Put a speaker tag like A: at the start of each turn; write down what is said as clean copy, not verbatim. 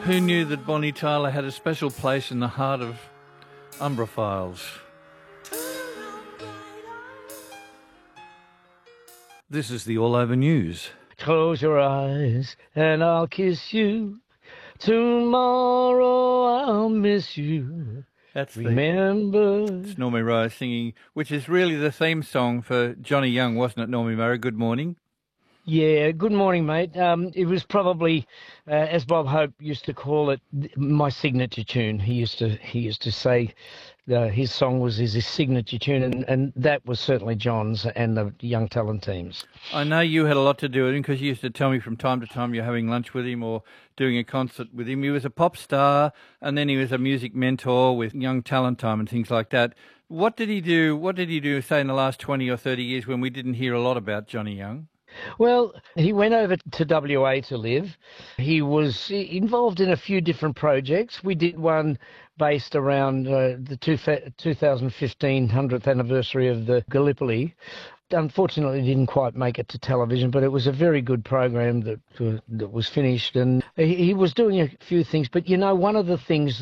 A: Who knew that Bonnie Tyler had a special place in the heart of Umbraphiles? This is the All Over News.
B: Close your eyes and I'll kiss you. Tomorrow I'll miss you. Remember.
A: It's Normie Rowe singing, which is really the theme song for Johnny Young, wasn't it, Normie Rowe? Good morning.
B: Yeah, good morning, mate. It was probably, as Bob Hope used to call it, my signature tune. He used to say his song was his signature tune, and that was certainly John's and the Young Talent teams.
A: I know you had a lot to do with him because you used to tell me from time to time you're having lunch with him or doing a concert with him. He was a pop star, and then he was a music mentor with Young Talent Time and things like that. What did he do? What did he do, say, in the last 20 or 30 years when we didn't hear a lot about Johnny Young?
B: Well, he went over to WA to live. He was involved in a few different projects. We did one based around the 2015 100th anniversary of the Gallipoli. Unfortunately, didn't quite make it to television, but it was a very good program that was finished. And he was doing a few things. But, you know, one of the things